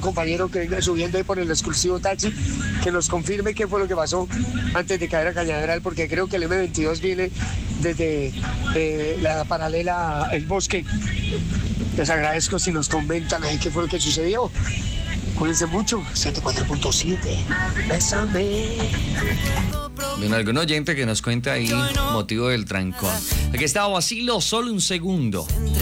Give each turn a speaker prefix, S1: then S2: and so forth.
S1: compañero que venga subiendo ahí por el exclusivo taxi, que nos confirme qué fue lo que pasó antes de caer a Cañaveral, porque creo que el M22 viene desde la paralela El Bosque. Les agradezco si nos comentan ahí qué fue lo que sucedió. Cuídense mucho, 104.7. Bésame.
S2: Bueno, algún oyente que nos cuente ahí motivo del trancón. Aquí está Vacilo, solo un segundo.